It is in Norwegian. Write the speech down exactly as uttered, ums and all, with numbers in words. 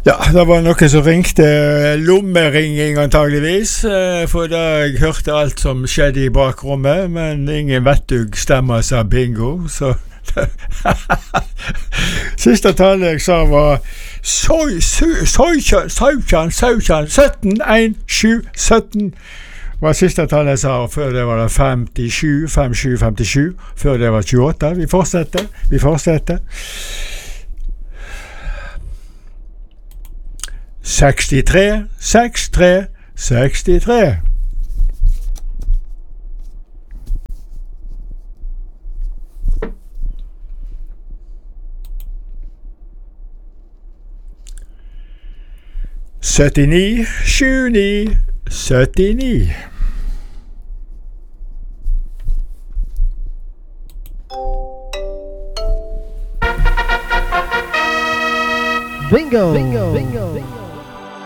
Ja, det var noen som ringte lommeringing antageligvis, for da jeg hørte alt som skjedde i bakrommet, men ingen vettug stemmer sa bingo, så siste tale jeg sa var Soy, soy, soykjan, soykjan, soykjan, sytten, en, sju, sytten var siste tale jeg sa, og før det var det femtisju, femtisju, femtisju, før det var tjueåtte, vi fortsetter, vi fortsetter. sekstitre, sekstitre, sekstitre. syttini, tjueni, syttini. Bingo! Bingo! Bingo! Bingo!